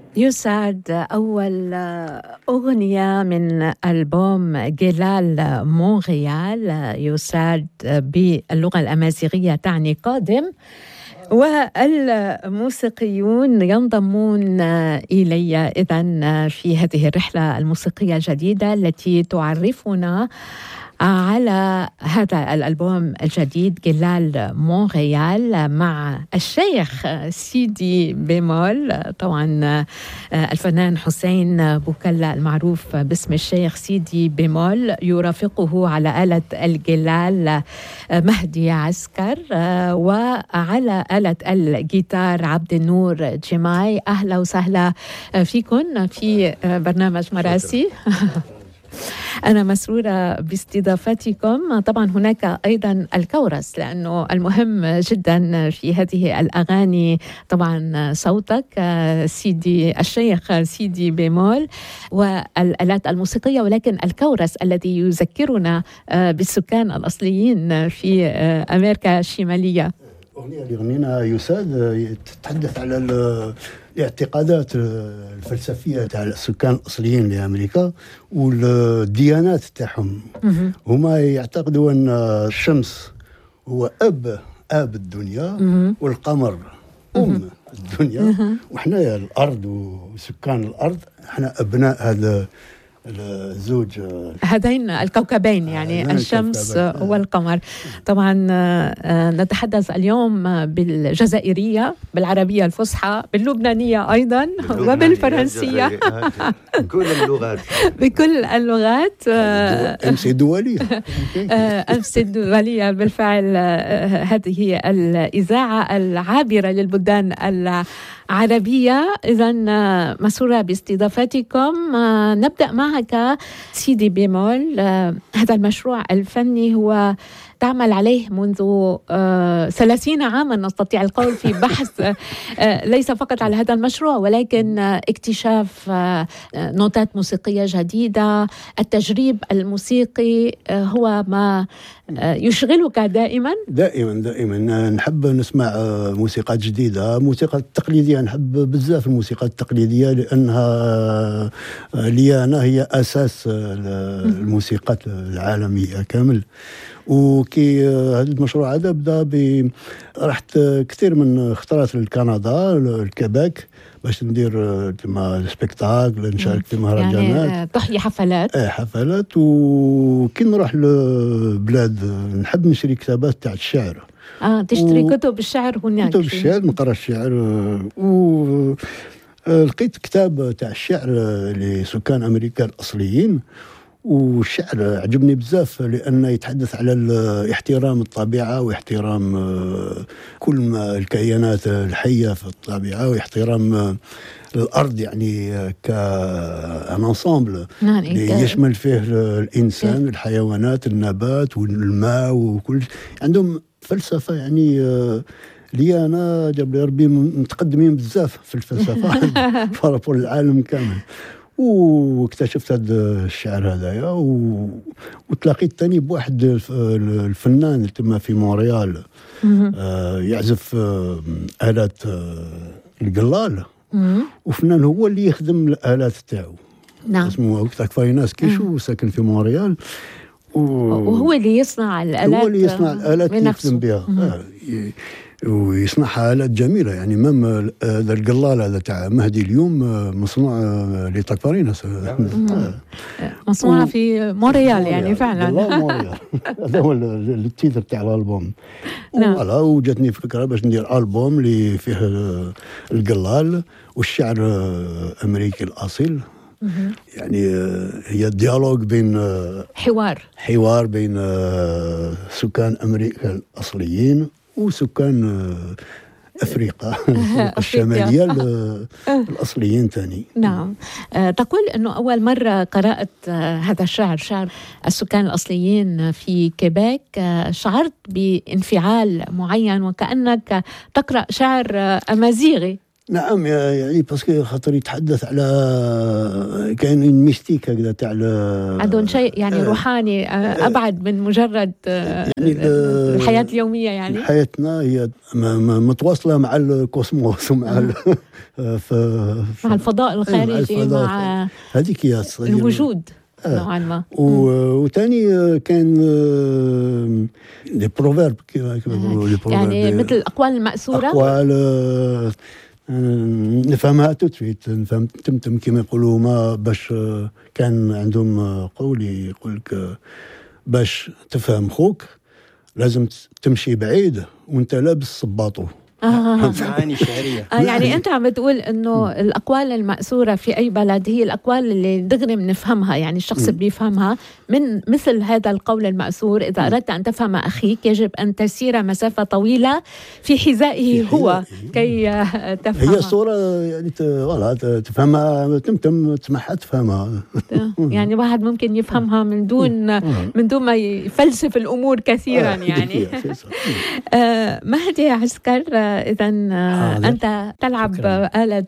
يسعد أول أغنية من ألبوم جلال مونريال، يسعد باللغة الأمازيغية تعني قادم، والموسيقيون ينضمون إلي إذن في هذه الرحلة الموسيقية الجديدة التي تعرفنا على هذا الألبوم الجديد جلال مونريال مع الشيخ سيدي بيمول. طبعا الفنان حسين بوكلا المعروف باسم الشيخ سيدي بيمول، يرافقه على آلة الجلال مهدي عسكر، وعلى آلة الجيتار عبد النور جماي. أهلا وسهلا فيكم في برنامج مراسي. أنا مسرورة باستضافتكم. طبعا هناك أيضا الكورس، لأنه المهم جدا في هذه الأغاني طبعا صوتك سيدي الشيخ سيدي بيمول والآلات الموسيقية، ولكن الكورس الذي يذكرنا بالسكان الأصليين في أمريكا الشمالية. الأغنية اللي غنينا يساد تتحدث على الاعتقادات الفلسفية تاع السكان الأصليين لأمريكا والديانات تاعهم. هما يعتقدوا أن الشمس هو أب الدنيا والقمر الدنيا، وإحنا الأرض وسكان الأرض إحنا أبناء هذا الزوج، هذين الكوكبين، يعني الشمس والقمر. طبعا نتحدث اليوم بالجزائرية، بالعربية الفصحى، باللبنانية أيضا، وبالفرنسية، بكل اللغات. أمس دولية أمس دولية بالفعل. هذه الإذاعة العابرة للبلدان العربية. إذن مسرورة باستضافتكم. نبدأ معك سيدي بيمول. هذا المشروع الفني هو تعمل عليه منذ 30 عاما نستطيع القول، في بحث ليس فقط على هذا المشروع ولكن اكتشاف نوتات موسيقية جديدة. التجريب الموسيقي هو ما يشغلك دائما. نحب نسمع موسيقى جديدة. موسيقى التقليدية نحب بزاف الموسيقى التقليدية، لأنها ليانا هي أساس الموسيقى العالمية كامل. وكي هذا المشروع هذا بدا رحت كثير من خطرات لكندا الكيباك باش ندير سبيكتاكل، نشارك في مهرجانات، يعني تحيي حفلات. وكي نروح لبلاد نحب نشري كتابات تاع الشعر. تشتري كتب الشعر هناك؟ كتب الشعر، نقرا الشعر. لقيت كتاب تاع الشعر لسكان أمريكا الأصليين، والشعر عجبني بزاف لأنه يتحدث على احترام الطبيعة واحترام كل ما الكائنات الحية في الطبيعة، واحترام الأرض، يعني كأنصامبل يشمل فيه الإنسان، الحيوانات، النبات والماء، وكل عندهم فلسفة. يعني لي أنا جاب لي ربي متقدمين بزاف في الفلسفة فرابور العالم كامل. واكتشفت هذا الشعر هذايا، وتلاقيت تاني بواحد الفنان تما في مونريال يعزف آلات القلال، وفنان هو اللي يخدم الآلات تاعو. نعم. اسمه تاكفايناس كيشو، ساكن في مونريال، وهو اللي يصنع الآلات. هو اللي يصنع الآلات اللي يخدم بها. ويصنعها آلات جميلة. يعني مام هذا القلال هذا تاع مهدي اليوم مصنوع لتاكفاريناس، مصنوعة في مونريال يعني فعلا. هذا هو التيتر تاع الألبوم. وجاتني فكرة باش ندير ألبوم اللي فيه القلال والشعر الأمريكي الأصيل. يعني هي ديالوج بين حوار بين سكان أمريكا الأصليين وسكان أفريقيا الشمالية الأصليين تاني. نعم. تقول أنه أول مرة قرأت هذا الشعر، شعر السكان الأصليين في كيباك، شعرت بانفعال معين وكأنك تقرأ شعر أمازيغي. نعم يعني باسكو خاطر يتحدث على كاين ميستيك هكذا تاع عندهم شيء يعني روحاني ابعد من مجرد يعني الحياه اليوميه. يعني حياتنا هي متواصله مع الكوسموس ومع مع الفضاء الخارجي، مع هذيك هي الوجود نوعا ما. وثاني كان لي بروفيرب يعني مثل الاقوال المأثوره، اقوال نفهمها توتسويت، نفهم تمتم كما يقولوا. ما باش كان عندهم قول يقول لك باش تفهم خوك لازم تمشي بعيد وانت لابس صباطه. معاني شعريه. يعني انت عم بتقول انه الاقوال المأثوره في اي بلد هي الاقوال اللي دغري بنفهمها، يعني الشخص بيفهمها. من مثل هذا القول المأثور: اذا اردت ان تفهم اخيك يجب ان تسير مسافه طويله في حذائه هو كي تفهمها. هي صوره يعني تفهمها، تمتم تسمعها تفهمها. يعني واحد ممكن يفهمها من دون ما يفلسف الامور كثيرا. يعني مهدي عسكر، إذا أنت تلعب آلة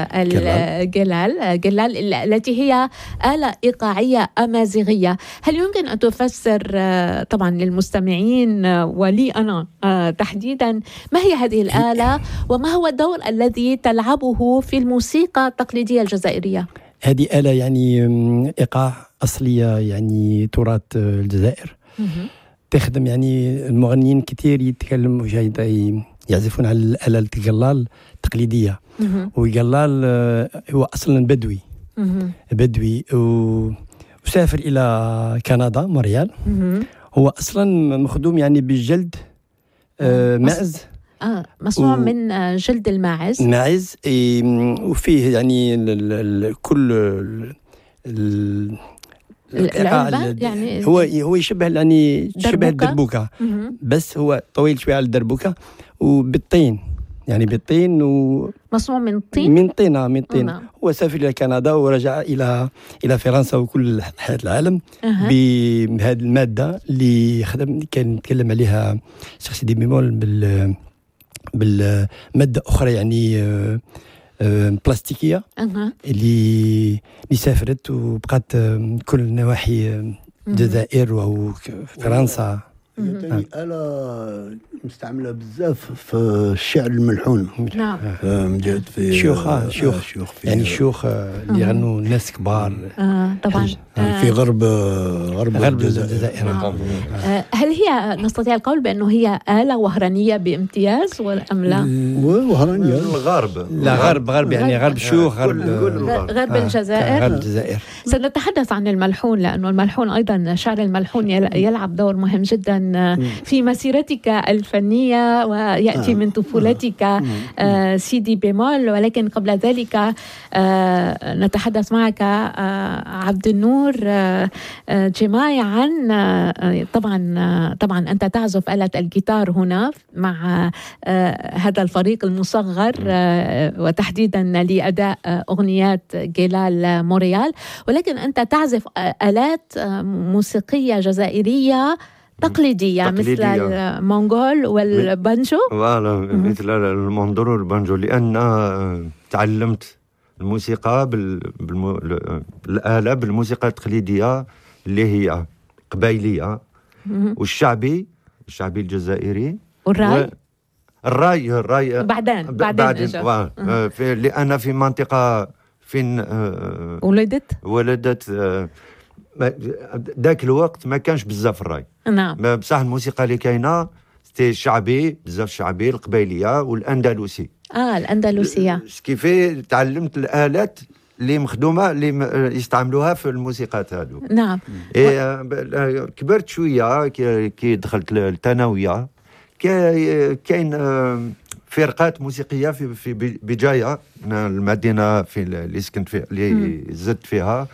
الجلال التي هي آلة إيقاعية أمازيغية. هل يمكن أن تفسر طبعا للمستمعين ولي أنا تحديدا ما هي هذه الآلة وما هو الدور الذي تلعبه في الموسيقى التقليدية الجزائرية؟ هذه آلة يعني إيقاع أصلية، يعني تراث الجزائر. تخدم يعني المغنيين كثير يتكلموا يعزفون على الآلة الجلال التقليدية. والجلال هو أصلا بدوي وسافر إلى كندا مونريال. هو أصلا مخدوم يعني بالجلد ماعز، مصنوع من جلد الماعز. وفيه يعني كل العلبة، يعني هو يشبه يعني شبه الدربوكة، بس هو طويل شوية على الدربوكة وبالطين، يعني بالطين مصنوع من طين. من طين. هو سافر إلى كندا ورجع إلى فرنسا وكل حياة العالم بهذه المادة اللي كان يتكلم عليها شخص دي بيمول بالمادة أخرى يعني بلاستيكية اللي سافرت وبقات كل نواحي الجزائر وفرنسا. ثاني آلة مستعملة بزاف في الشعر الملحون. نعم. في شيوخ يعني الشيوخ اللي يغنوا الناس كبار. طبعا في غرب الجزائر. هل هي نستطيع القول بأنه هي آلة وهرانية بامتياز أم لا؟ وهرانية غرب يعني غرب الشيوخ، غرب الجزائر. سنتحدث عن الملحون، لأنه الملحون أيضا شعر الملحون يلعب دور مهم جدا في مسيرتك الفنية، ويأتي من طفولتك سيدي بيمول. ولكن قبل ذلك نتحدث معك عبد النور جماي عن طبعا أنت تعزف آلة الجيتار هنا مع هذا الفريق المصغر، وتحديدا لأداء أغنيات جلال مونريال، ولكن أنت تعزف آلات موسيقية جزائرية تقليدية مثل المونغول والبانجو. مثل المونغول والبانجو، لأن تعلمت الموسيقى الآلة بالموسيقى التقليدية اللي هي قبائلية والشعبي الجزائري الراي بعدين لأن في منطقة فين ولدت ذاك الوقت ما كانش بزاف الراي. نعم. بصح الموسيقى اللي كاينه شعبي بزاف، شعبي القبائليه والاندلسي. الأندلسية. كيفاه تعلمت الآلات اللي مخدومة اللي يستعملوها في الموسيقات هذو. نعم. كبرت شوية كي دخلت الثانوية، كاين فرقات موسيقية في بجاية، المدينة في اللي سكنت فيها اللي زدت فيها،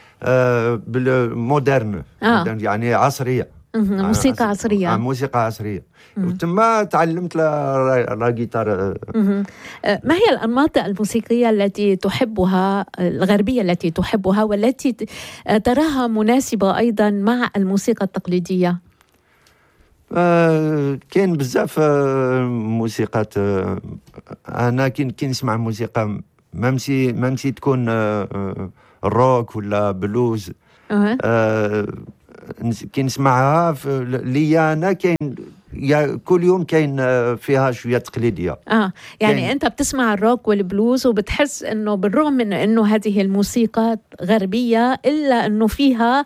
بالمودرن يعني عصرية، موسيقى عصرية. موسيقى عصرية. وتما تعلمت لا جيتار. ما هي الأنماط الموسيقية التي تحبها، الغربية التي تحبها والتي تراها مناسبة أيضا مع الموسيقى التقليدية؟ كاين بزاف موسيقات. انا كي نسمع موسيقى ممسي تكون الروك ولا بلوز، كي نسمعها ليا انا كاين كل يوم كاين فيها شويه تقليديه. يعني انت بتسمع الروك والبلوز وبتحس انه بالرغم من انه هذه الموسيقى غربيه الا انه فيها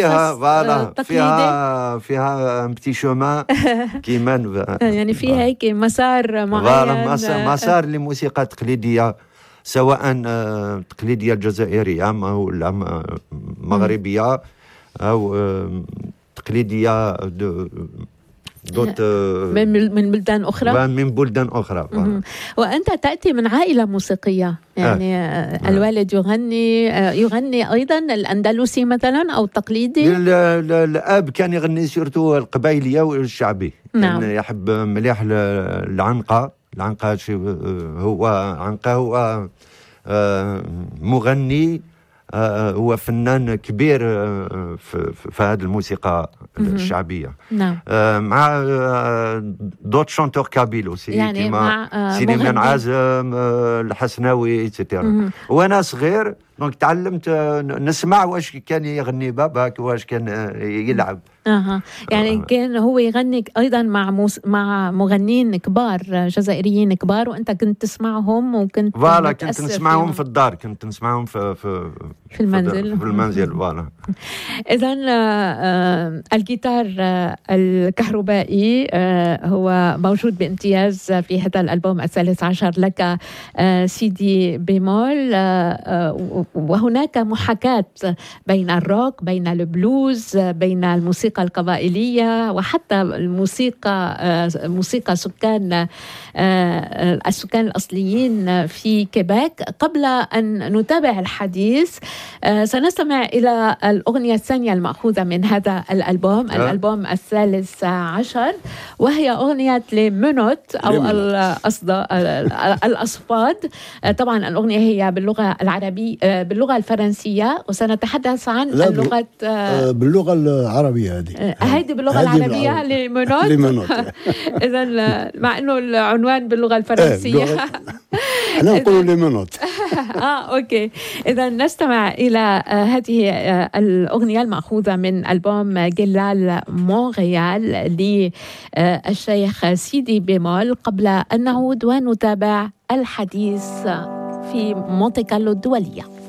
فيها امبتي شومان كيمان يعني فيها هيك مسار معين، مسار لموسيقى تقليديه، سواء تقليديه جزائريه ولا مغربيه او تقليديه من بلدان أخرى. من بلدان أخرى. وأنت تأتي من عائلة موسيقية، يعني الوالد يغني أيضا الأندلسي مثلا أو التقليدي. الأب كان يغني سورتو القبائلية والشعبي. نعم. كان يحب مليح العنقة هو مغني، هو فنان كبير في هذه الموسيقى الشعبية. نعم. مع دوت شونتور كابيل aussi، يعني مع سليمان عازم، الحسناوي ايتترا. وانا صغير دونك تعلمت نسمع واش كان يغني باباك، واش كان يلعب. يعني كان هو يغني ايضا مع مغنيين كبار جزائريين كبار، وانت كنت تسمعهم وكنت كنت نسمعهم في الدار، كنت نسمعهم في المنزل. فوالا. اذا الجيتار الكهربائي هو موجود بامتياز في هذا الالبوم الثالث عشر لك سيدي بيمول، وهناك محاكاة بين الروك، بين البلوز، بين الموسيقى القبائلية، وحتى موسيقى السكان الأصليين في كيباك. قبل أن نتابع الحديث سنستمع إلى الأغنية الثانية المأخوذة من هذا الألبوم الثالث عشر، وهي أغنية لمنوت أو الأصفاد. طبعا الأغنية هي باللغة العربية باللغة الفرنسية، وسنتحدث عن اللغة باللغة العربية. هذه باللغة العربية لمنوت. إذا مع إنه العنوان باللغة الفرنسية أنا نقول لمنوت. أوكي. إذا نستمع إلى هذه الأغنية المأخوذة من ألبوم جلال مونريال للشيخ سيدي بيمول، قبل أن نعود ونتابع الحديث في مونتي كارلو الدولية.